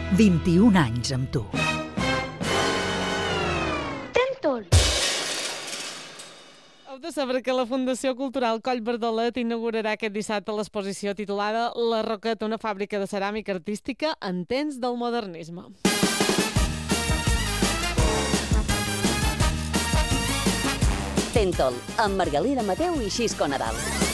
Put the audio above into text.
21 anys amb tu. Tentol. Heu de saber que la Fundació Cultural Coll Bardolet inaugurarà aquest dissabte l'exposició titulada La Roqueta, una fàbrica de ceràmica artística en temps del modernisme. Tentol, amb Margalida Mateu i Xisco Nadal.